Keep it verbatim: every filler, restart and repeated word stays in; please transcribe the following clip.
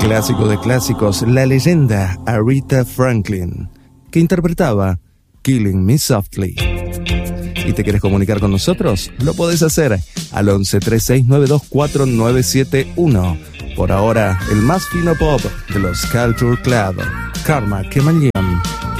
clásico de clásicos, la leyenda Aretha Franklin, que interpretaba Killing Me Softly. ¿Y te querés comunicar con nosotros? Lo podés hacer al once tres seis nueve dos cuatro nueve siete uno. Por ahora, el más fino pop de los Culture Club, Karma Kemalion.